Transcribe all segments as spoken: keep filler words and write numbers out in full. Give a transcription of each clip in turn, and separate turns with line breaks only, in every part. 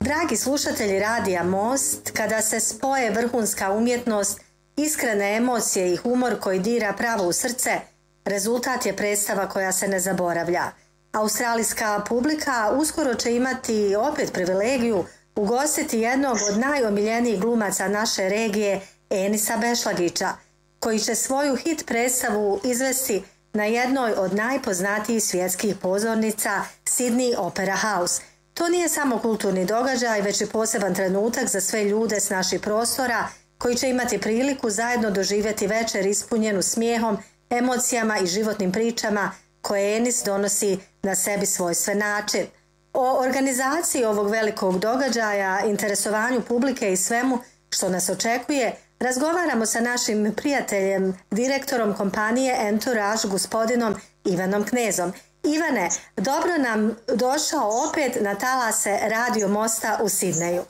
Dragi slušatelji Radija Most, kada se spoje vrhunska umjetnost, iskrene emocije i humor koji dira pravo u srce, rezultat je predstava koja se ne zaboravlja. Australijska publika uskoro će imati opet privilegiju ugostiti jednog od najomiljenijih glumaca naše regije, Enisa Bešlagića, koji će svoju hit predstavu izvesti na jednoj od najpoznatijih svjetskih pozornica, Sydney Opera House. To nije samo kulturni događaj, već i poseban trenutak za sve ljude s naših prostora koji će imati priliku zajedno doživjeti večer ispunjenu smijehom, emocijama i životnim pričama koje Enis donosi na sebi svojstven način. O organizaciji ovog velikog događaja, interesovanju publike i svemu što nas očekuje, razgovaramo sa našim prijateljem, direktorom kompanije Entourage, gospodinom Ivanom Knezom. Ivane, dobro nam došao opet na talase Radio Mosta u Sidneju.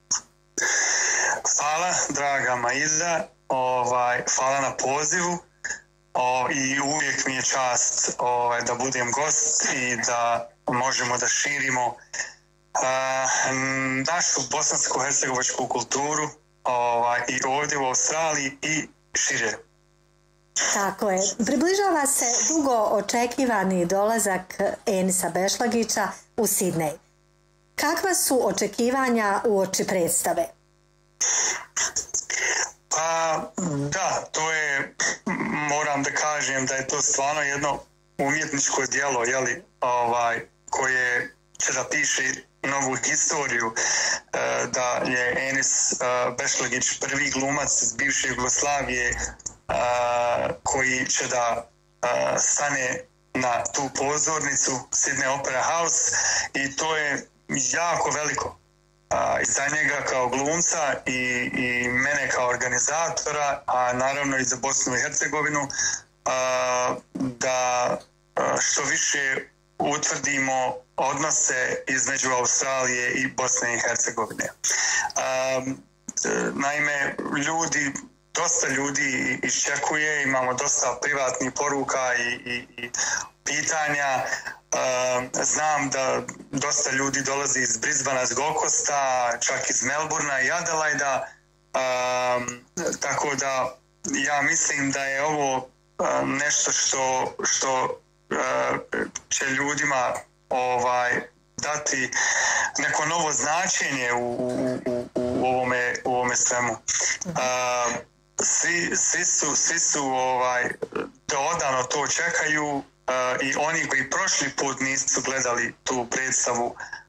Hvala, draga Maida, ovaj, hvala na pozivu o, i uvijek mi je čast ovaj, da budem gost i da možemo da širimo a, našu bosansko-hercegovačku kulturu ovaj, i ovdje u Australiji i šire.
Tako je. Približava se dugo očekivani dolazak Enisa Bešlagića u Sidnej. Kakva su očekivanja uoči predstave?
Pa da, to je, moram da kažem da je to stvarno jedno umjetničko djelo, jeli, ovaj, koje će da piše novu historiju, da je Enis Bešlagić prvi glumac iz bivše Jugoslavije koji će da stane na tu pozornicu Sydney Opera House i to je jako veliko i za njega kao glumca i, i mene kao organizatora, a naravno i za Bosnu i Hercegovinu, da što više utvrdimo odnose između Australije i Bosne i Hercegovine. Naime, ljudi dosta ljudi iščekuje, imamo dosta privatnih poruka i, i, i pitanja. Uh, znam da dosta ljudi dolazi iz Brisbanea, iz Gold Coasta, čak iz Melbournea i Adelaida, uh, tako da ja mislim da je ovo uh, nešto što, što uh, će ljudima ovaj, dati neko novo značenje u, u, u, u, ovome, u ovome svemu. Uh, Svi, svi su, svi su ovaj, odavno to čekaju uh, i oni koji prošli put nisu gledali tu predstavu,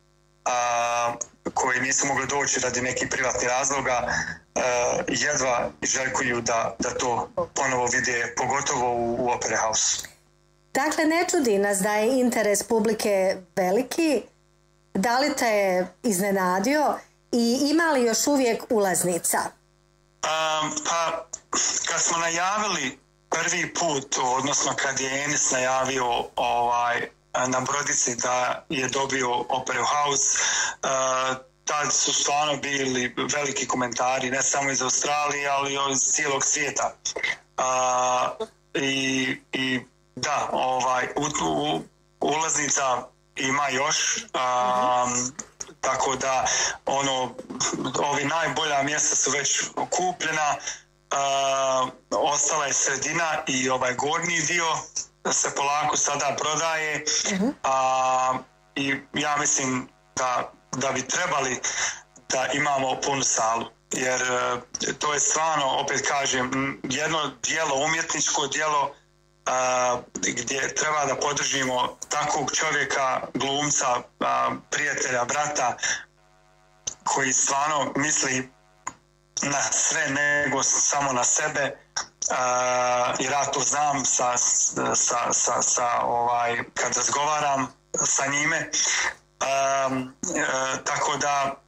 uh, koji nisu mogli doći radi nekih privatnih razloga, uh, jedva želkuju da, da to ponovo vide, pogotovo u, u Opera House.
Dakle, ne čudi nas da je interes publike veliki. Da li te je iznenadio i ima li još uvijek ulaznica?
Um, pa, kad smo najavili prvi put, odnosno kad je Enis najavio ovaj, na Brodici da je dobio Opera House, uh, tad su stvarno bili veliki komentari, ne samo iz Australije, ali i iz cijelog svijeta. Uh, i, i da, ovaj, u, u, ulaznica ima još, um, tako da ono, ovi najbolja mjesta su već kupljena, uh, ostala je sredina i ovaj gornji dio se polako sada prodaje, uh-huh. uh, i ja mislim da, da bi trebali da imamo punu salu, jer uh, to je stvarno, opet kažem, jedno djelo, umjetničko djelo, Uh, gdje treba da podržimo takvog čovjeka, glumca, uh, prijatelja, brata, koji stvarno misli na sve nego samo na sebe, uh, jer ja to znam sa, sa, sa, sa ovaj, kad razgovaram sa njime, uh, uh, tako da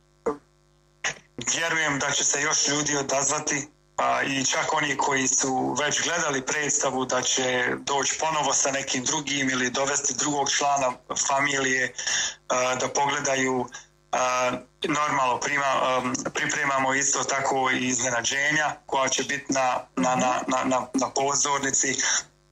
vjerujem da će se još ljudi odazvati. Uh, i čak oni koji su već gledali predstavu da će doći ponovo sa nekim drugim ili dovesti drugog člana familije uh, da pogledaju. Uh, normalno prima, um, pripremamo isto tako i iznenađenja koja će biti na, na, na, na, na, na pozornici.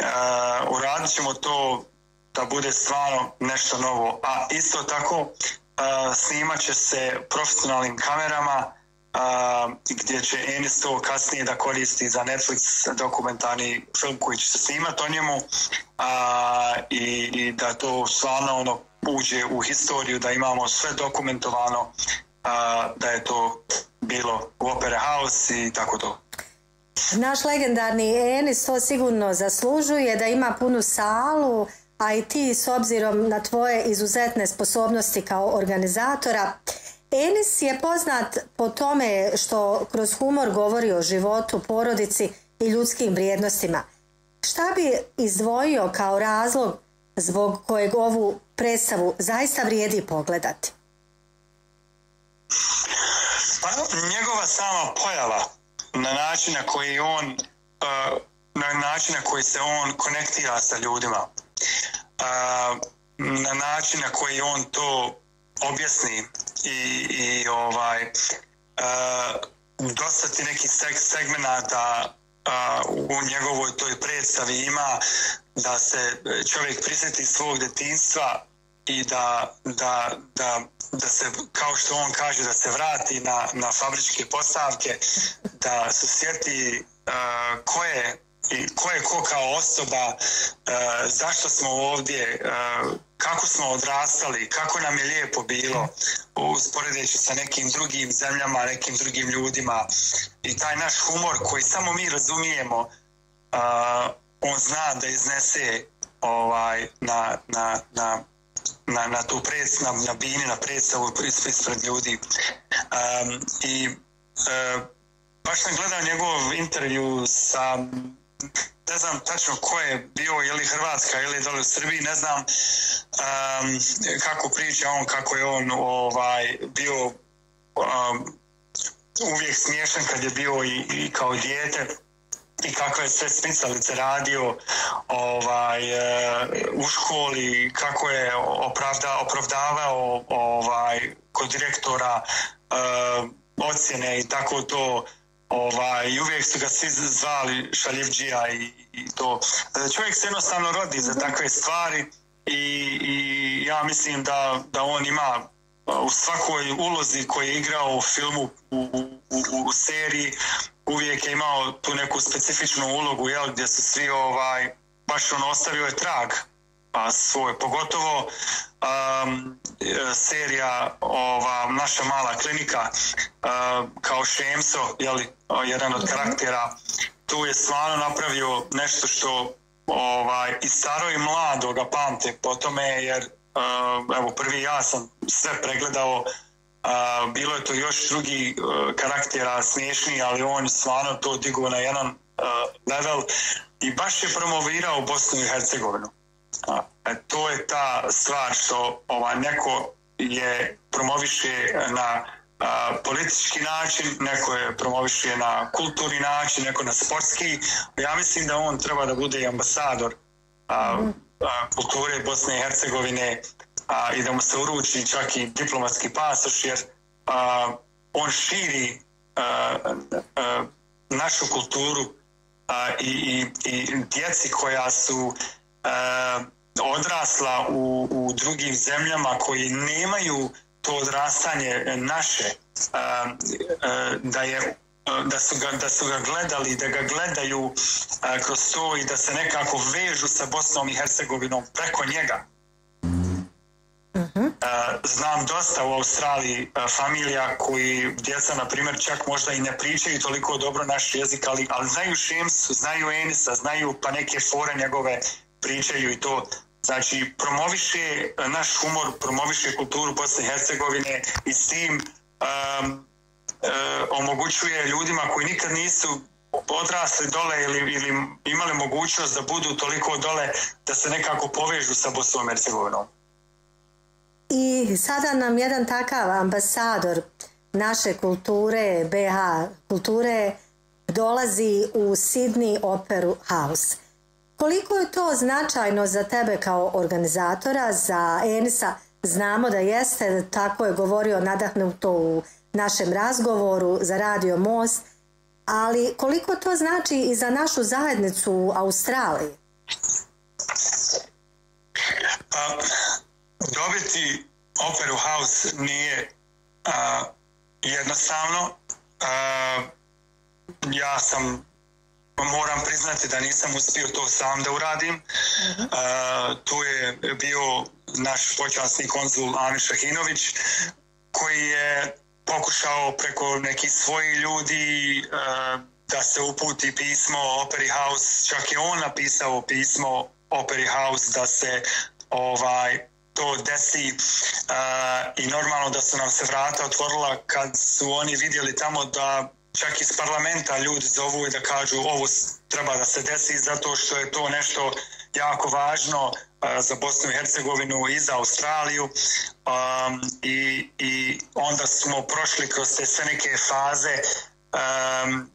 Uh, uradit ćemo to da bude stvarno nešto novo. A isto tako uh, snimat će se profesionalnim kamerama, uh, gdje će Enis to kasnije da koristi za Netflix dokumentarni film koji će se snimati o njemu, uh, i, i da to stvarno ono uđe u historiju, da imamo sve dokumentovano, uh, da je to bilo u Opera House i tako to.
Naš legendarni Enis to sigurno zaslužuje, da ima punu salu, a i ti s obzirom na tvoje izuzetne sposobnosti kao organizatora. Enis je poznat po tome što kroz humor govori o životu, porodici i ljudskim vrijednostima. Šta bi izdvojio kao razlog zbog kojeg ovu predstavu zaista vrijedi pogledati?
Pa, njegova sama pojava, na način na koji on, na način na koji se on konektira sa ljudima, na način na koji on to objasni i, i ovaj dosta ti nekih segmenata u njegovoj toj predstavi ima, da se čovjek prisjeti svog detinjstva i da, da, da, da se, kao što on kaže, da se vrati na, na fabričke postavke, da se sjeti uh, ko je i ko je ko kao osoba, uh, zašto smo ovdje, uh, kako smo odrastali, kako nam je lijepo bilo usporedeći sa nekim drugim zemljama, nekim drugim ljudima, i taj naš humor koji samo mi razumijemo, uh, on zna da iznese ovaj, na, na, na na, na tu predstavu, na, na bini, na predstavu ispred ljudi. Um, I uh, baš sam gledao njegov intervju sa, ne znam tačno ko je bio, je li Hrvatska ili dole u Srbiji, ne znam um, kako priča on, kako je on ovaj, bio um, uvijek smiješan kad je bio i, i kao dijete, i kakve je sve smicalice radio ovaj, u školi, kako je opravda, opravdavao ovaj, kod direktora uh, ocjene i tako to. Ovaj, i uvijek su ga svi zvali šaljivđija i, i to. Čovjek se jednostavno rodi za takve stvari i, i ja mislim da, da on ima u svakoj ulozi koju je igrao u filmu, u, u, u, u seriji, uvijek je imao tu neku specifičnu ulogu, jel, gdje su svi ovaj, baš on ostavio je trag a, svoj, pogotovo um, serija ova, Naša mala klinika, uh, kao Šemso, jel, jedan od karaktera, tu je stvarno napravio nešto što ovaj, i staro i mlado ga pamte po tome, jer uh, evo prvi ja sam sve pregledao. Uh, bilo je to još drugi uh, karaktera smiješni, ali on stvarno to digao na jedan uh, level i baš je promovirao Bosnu i Hercegovinu. Uh, to je ta stvar što ovaj, neko je promoviše na uh, politički način, neko je promoviše na kulturni način, neko na sportski. Ja mislim da on treba da bude i ambasador uh, uh, kulture Bosne i Hercegovine, a, i da mu se uruči čak i diplomatski pasoš, jer a, on širi a, a, našu kulturu a, i, i, i djeci koja su a, odrasla u, u drugim zemljama koji nemaju to odrastanje naše, a, a, da je Da su, ga, da su ga gledali, da ga gledaju a, kroz to i da se nekako vežu sa Bosnom i Hercegovinom preko njega. Uh-huh. Znam dosta u Australiji familija koji djeca, na primjer, čak možda i ne pričaju toliko dobro naš jezik, ali, ali znaju Šemsu, znaju Enisa, znaju pa neke fore njegove, pričaju i to. Znači, promoviše naš humor, promoviše kulturu Bosne i Hercegovine i s tim um, um, omogućuje ljudima koji nikad nisu odrasli dole ili, ili imali mogućnost da budu toliko dole, da se nekako povežu sa Bosnom i Hercegovinom.
I sada nam jedan takav ambasador naše kulture, B H kulture, dolazi u Sydney Opera House. Koliko je to značajno za tebe kao organizatora, za Enisa? Znamo da jeste, tako je govorio nadahnuto u našem razgovoru za Radio Most, ali koliko to znači i za našu zajednicu u Australiji?
Pa, dobiti Opera House nije uh, jednostavno. Uh, ja sam, moram priznati da nisam uspio to sam da uradim. Uh-huh. Uh, tu je bio naš počasni konzul Amir Šahinović, koji je pokušao preko nekih svojih ljudi uh, da se uputi pismo Opera House. Čak je on napisao pismo Opera House da se ovaj to desi uh, i normalno da su nam se vrata otvorila kad su oni vidjeli tamo da čak iz parlamenta ljudi zovu i da kažu ovo treba da se desi zato što je to nešto jako važno uh, za Bosnu i Hercegovinu i za Australiju um, i, i onda smo prošli kroz te sve neke faze. Um,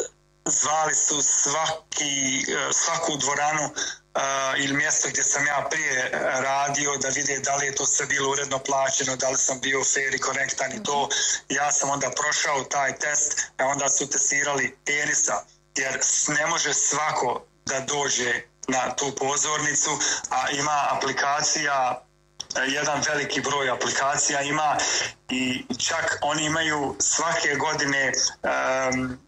zvali su svaki, svaku dvoranu Uh, ili mjesto gdje sam ja prije radio da vide da li je to sve bilo uredno plaćeno, da li sam bio fair i korektan i to. Ja sam onda prošao taj test, a onda su testirali Enisa, jer ne može svako da dođe na tu pozornicu, a ima aplikacija, jedan veliki broj aplikacija ima i čak oni imaju svake godine um,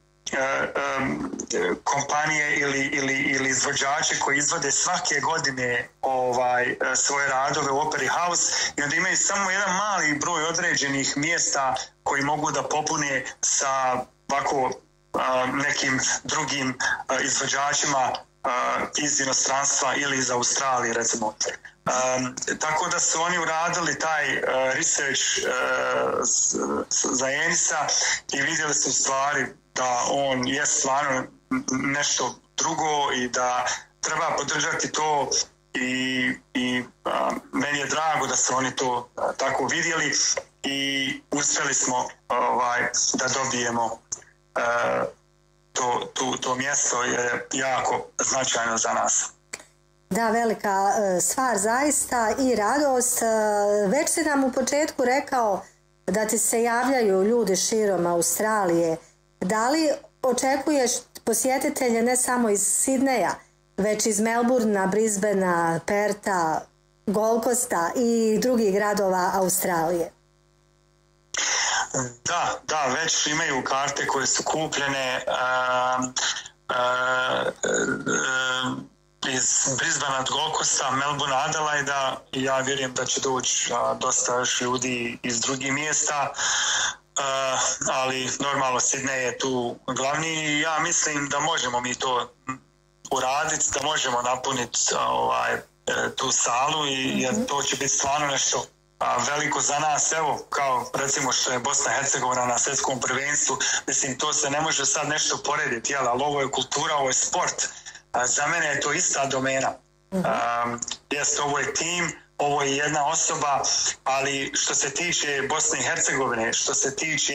Um, kompanije ili, ili, ili izvođače koji izvode svake godine ovaj, svoje radove u Opera House i onda imaju samo jedan mali broj određenih mjesta koji mogu da popune sa ovako uh, nekim drugim uh, izvođačima uh, iz inostranstva ili iz Australije recimo. Um, tako da su oni uradili taj uh, research uh, za Enisa i vidjeli su stvari da on je stvarno nešto drugo i da treba podržati to i, i a, meni je drago da su oni to a, tako vidjeli i uspjeli smo ovaj, da dobijemo a, to, to, to mjesto je jako značajno za nas.
Da, velika stvar zaista i radost. Već si nam u početku rekao da ti se javljaju ljudi širom Australije. Da li očekuješ posjetitelje ne samo iz Sidneja, već iz Melbournea, Brisbanea, Perta, Gold Coasta i drugih gradova Australije?
Da, da, već imaju karte koje su kupljene uh, uh, uh, iz Brisbanea, Gold Coasta, Melbournea, Adelaida i ja vjerujem da će doći uh, dosta još ljudi iz drugih mjesta. Uh, ali normalno Sidney je tu glavni i ja mislim da možemo mi to uraditi, da možemo napuniti uh, ovaj, tu salu i jer to će biti stvarno nešto uh, veliko za nas, evo kao recimo što je Bosna i Hercegovina na svjetskom prvenstvu, mislim to se ne može sad nešto porediti, jel, ali ovo je kultura, ovo je sport, uh, za mene je to ista domena, um, jest ovo je tim, ovo je jedna osoba, ali što se tiče Bosne i Hercegovine, što se tiče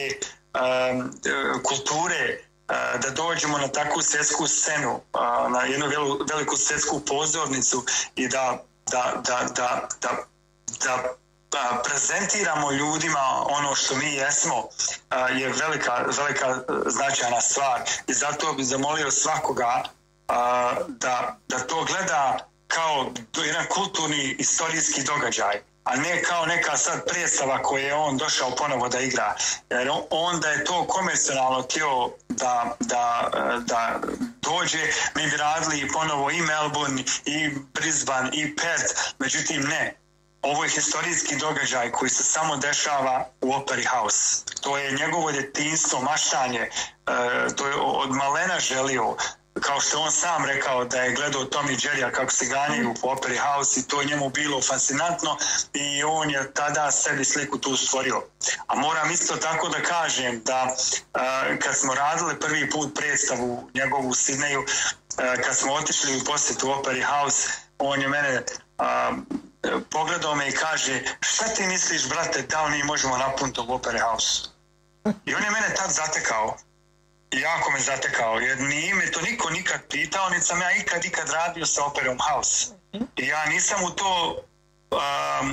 um, kulture, uh, da dođemo na takvu svjetsku scenu, uh, na jednu velu, veliku svjetsku pozornicu i da, da, da, da, da, da, da prezentiramo ljudima ono što mi jesmo, uh, je velika, velika značajna stvar. I zato bih zamolio svakoga uh, da, da to gleda kao jedan kulturni istorijski događaj, a ne kao neka sad predstava koju je on došao ponovo da igra. Jer onda je to komercionalno htio da, da, da dođe, mi bi radili ponovo i Melbourne, i Brisbane, i Perth, međutim ne. Ovo je historijski događaj koji se samo dešava u Opera House. To je njegovo djetinjstvo, maštanje, to je od malena želio, kao što on sam rekao da je gledao Tom i Jerrya kako se ganjaju po Opera House i to je njemu bilo fascinantno i on je tada sebi sliku tu stvorio. A moram isto tako da kažem da uh, kad smo radili prvi put predstavu njegovu u Sidneju, uh, kad smo otišli u posjetu Opera House, on je mene uh, pogledao me i kaže šta ti misliš brate da li mi možemo napuniti u Opera House? I on je mene tad zatekao. Jako me zatekao, jer nije me to niko nikad pitao, niti sam ja ikad, ikad radio sa Operom House. I ja nisam u to um,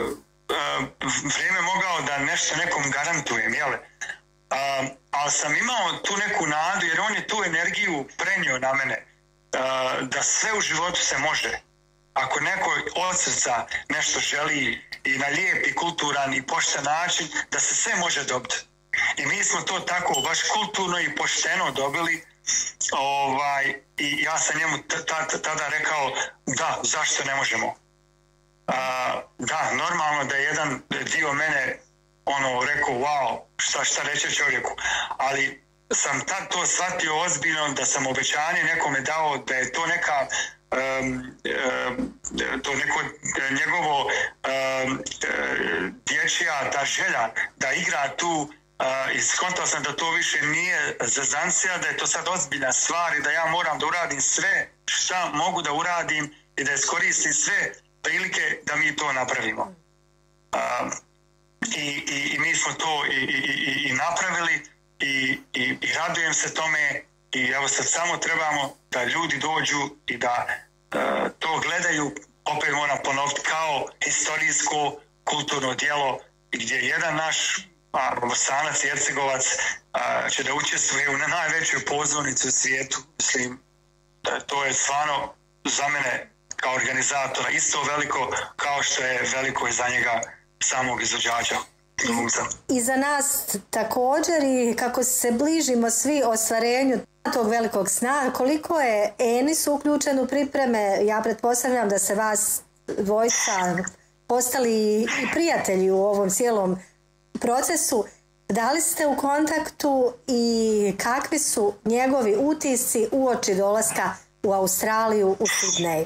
um, vrijeme mogao da nešto nekom garantujem, jel? Um, ali sam imao tu neku nadu, jer on je tu energiju prenio na mene, uh, da sve u životu se može. ako neko od srca nešto želi i na lijep i kulturan i pošten način, da se sve može dobiti. I mi smo to tako baš kulturno i pošteno dobili. Ovaj, i ja sam njemu tada rekao da, zašto ne možemo. A, da, normalno da je jedan dio mene ono rekao wow, šta, šta reće čovjeku, ali sam tad to shvatio ozbiljno, da sam obećanje nekome dao da je to neka um, um, to neko njegovo um, dječja ta želja da igra tu. Uh, i skontao sam da to više nije zezancija, da je to sad ozbiljna stvar i da ja moram da uradim sve šta mogu da uradim i da iskoristim sve prilike da mi to napravimo. Uh, i, i, I mi smo to i, i, i napravili i, i, i radujem se tome i evo sad samo trebamo da ljudi dođu i da uh, to gledaju, opet moram ponoviti, kao historijsko kulturno djelo gdje jedan naš a Bosanac i Hercegovac a, će da učestvuje na najvećoj pozornici u svijetu. Mislim, da to je stvarno za mene kao organizatora isto veliko kao što je veliko i za njega samog izvođača.
I za nas također, i kako se bližimo svi ostvarenju tog velikog sna, koliko je Enis uključen u pripreme? Ja pretpostavljam da se vas dvojica postali i prijatelji u ovom cijelom procesu. Da li ste u kontaktu i kakvi su njegovi utisci uoči dolaska u Australiju, u Sidnej?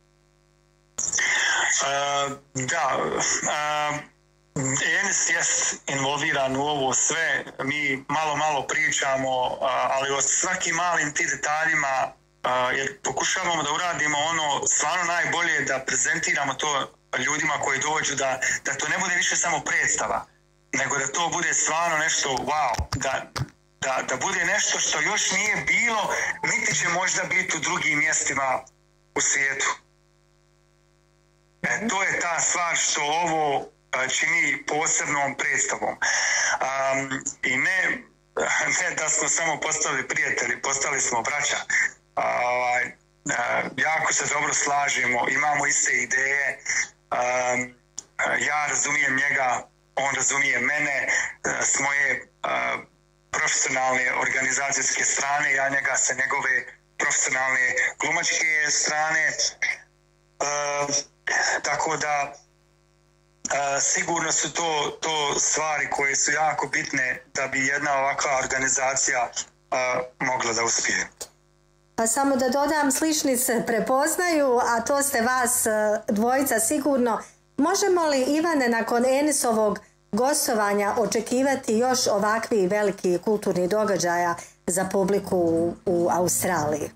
Uh, da, uh, Enis jest involviran u ovo sve. Mi malo malo pričamo, uh, ali o svakim malim ti detaljima, uh, jer pokušavamo da uradimo ono stvarno najbolje, da prezentiramo to ljudima koji dođu, da, da to ne bude više samo predstava, nego da to bude stvarno nešto wow, da, da, da bude nešto što još nije bilo, niti će možda biti u drugim mjestima u svijetu. E, to je ta stvar što ovo a, čini posebnom predstavom. Um, I ne, ne da smo samo postali prijatelji, postali smo braća. A, a, jako se dobro slažemo, imamo iste ideje, a, ja razumijem njega, on razumije mene s moje uh, profesionalne organizacijske strane, ja njega sa njegove profesionalne glumačke strane. Uh, tako da uh, sigurno su to, to stvari koje su jako bitne da bi jedna ovakva organizacija uh, mogla da uspije.
Pa samo da dodam, sličnice prepoznaju, a to ste vas dvojica sigurno. Možemo li, Ivane, nakon Enisovog gostovanja očekivati još ovakvi veliki kulturni događaja za publiku u, u Australiji?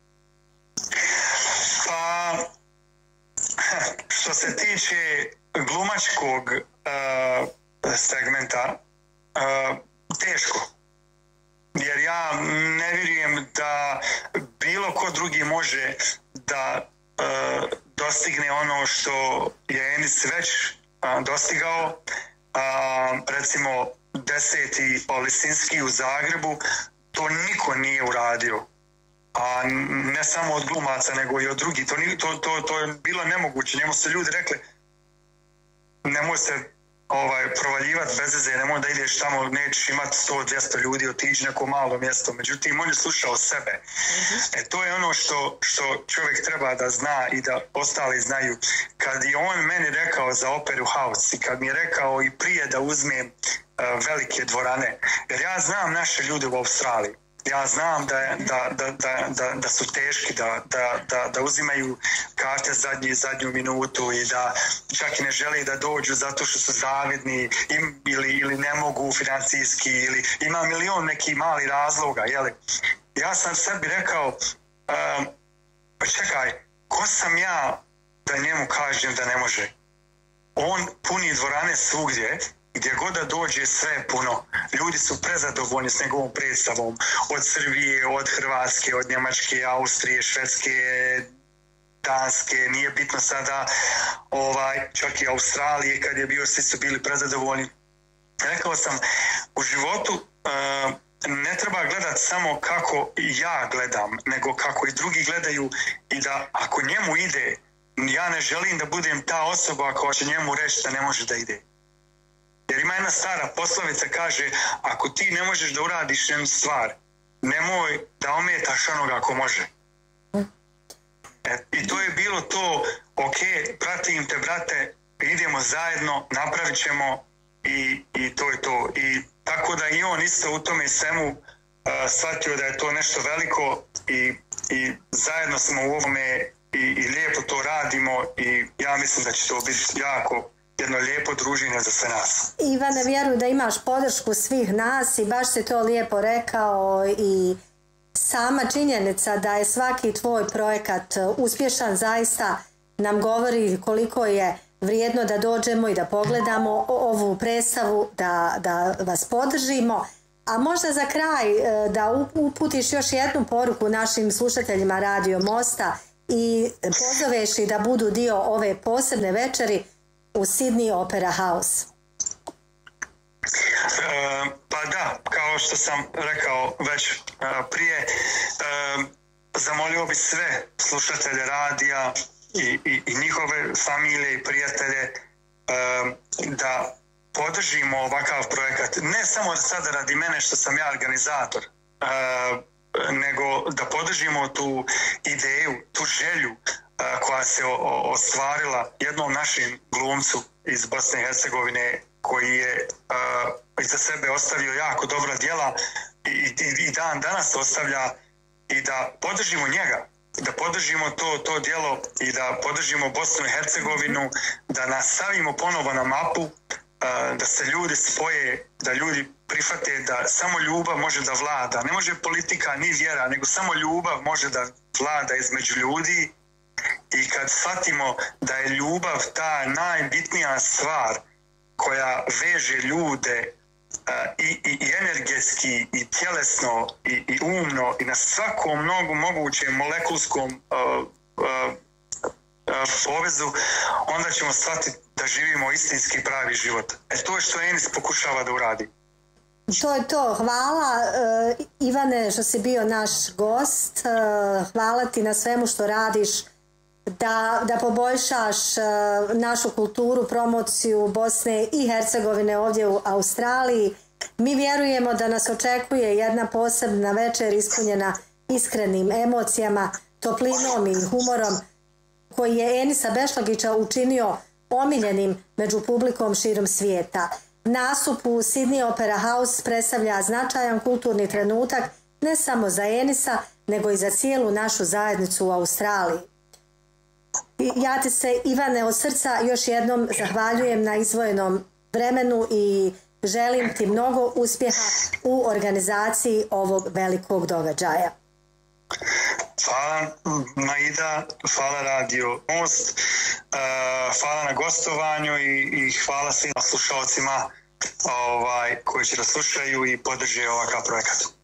Pa, što se tiče glumačkog uh, segmenta, uh, teško. Jer ja ne vjerujem da bilo ko drugi može da uh, dostigne ono što je Enis već uh, dostigao. Uh, recimo deseti Lisinski u Zagrebu, to niko nije uradio. A ne samo od glumaca, nego i od drugih. To, to, to, to je bilo nemoguće. Njemu su ljudi rekli, nemoj se ovaj, provaljivati bez veze, nemoj da ideš tamo, nećeš imati sto do dvjesto ljudi, otići neko malo mjesto. Međutim, on je slušao sebe. Mm-hmm. E, to je ono što, što čovjek treba da zna i da ostali znaju. Kad je on meni rekao za Operu House i kad mi je rekao i prije da uzmem uh, velike dvorane, jer ja znam naše ljude u Australiji. Ja znam da, da, da, da, da, da su teški, da, da, da, da uzimaju karte zadnju, zadnju minutu i da čak i ne žele da dođu zato što su zavidni im, ili, ili ne mogu financijski ili ima milion neki mali razloga. Jeli? Ja sam sebi rekao, um, pa čekaj, ko sam ja da njemu kažem da ne može? On puni dvorane svugdje, gdje god da dođe sve je puno. Ljudi su prezadovoljni s njegovom predstavom. Od Srbije, od Hrvatske, od Njemačke, Austrije, Švedske, Danske, nije bitno sada, ovaj, čak i Australije, kad je bio, svi su bili prezadovoljni. Rekao sam, u životu uh, ne treba gledati samo kako ja gledam, nego kako i drugi gledaju i da ako njemu ide, ja ne želim da budem ta osoba koja će njemu reći da ne može da ide. Jer ima jedna stara poslovica, kaže, ako ti ne možeš da uradiš jednu stvar, nemoj da ometaš onoga ko može. E, I to je bilo to, ok, pratim te, brate, idemo zajedno, napravit ćemo i, i to je to. I tako da i on isto u tome svemu uh, shvatio da je to nešto veliko i, i zajedno smo u ovome i, i lijepo to radimo i ja mislim da će to biti jako jedno lijepo druženje za sve nas.
Ivane, vjerujem da imaš podršku svih nas i baš si to lijepo rekao i sama činjenica da je svaki tvoj projekat uspješan zaista nam govori koliko je vrijedno da dođemo i da pogledamo ovu predstavu, da, da vas podržimo. A možda za kraj da uputiš još jednu poruku našim slušateljima Radio Mosta i pozoveš i da budu dio ove posebne večeri u Sydney Opera House.
E, pa da, kao što sam rekao već e, prije, e, zamolio bi sve slušatelje radija i, i, i njihove familije i prijatelje e, da podržimo ovakav projekat. Ne samo sada radi mene što sam ja organizator, e, nego da podržimo tu ideju, tu želju koja se ostvarila jednom našem glumcu iz Bosne i Hercegovine koji je uh, iza sebe ostavio jako dobra djela i, i, i dan danas ostavlja i da podržimo njega, da podržimo to, to djelo i da podržimo Bosnu i Hercegovinu, da nas stavimo ponovo na mapu, uh, da se ljudi spoje, da ljudi prihvate da samo ljubav može da vlada. Ne može politika ni vjera, nego samo ljubav može da vlada između ljudi. I kad shvatimo da je ljubav ta najbitnija stvar koja veže ljude uh, i, i, i energetski, i tjelesno, i, i umno, i na svakom mnogu mogućem molekulskom uh, uh, uh, povezu, onda ćemo shvatiti da živimo istinski pravi život. E to je što Enis pokušava da uradi.
To je to. Hvala uh, Ivane što si bio naš gost. Uh, hvala ti na svemu što radiš da, da poboljšaš uh, našu kulturu, promociju Bosne i Hercegovine ovdje u Australiji. Mi vjerujemo da nas očekuje jedna posebna večer ispunjena iskrenim emocijama, toplinom i humorom koji je Enisa Bešlagića učinio omiljenim među publikom širom svijeta. Nastup u Sydney Opera House predstavlja značajan kulturni trenutak ne samo za Enisa, nego i za cijelu našu zajednicu u Australiji. Ja ti se, Ivane, od srca još jednom zahvaljujem na izdvojenom vremenu i želim ti mnogo uspjeha u organizaciji ovog velikog događaja.
Hvala Maida, hvala Radio Most, hvala na gostovanju i, i hvala svim slušalcima ovaj, koji će da slušaju i podrže ovakav projekat.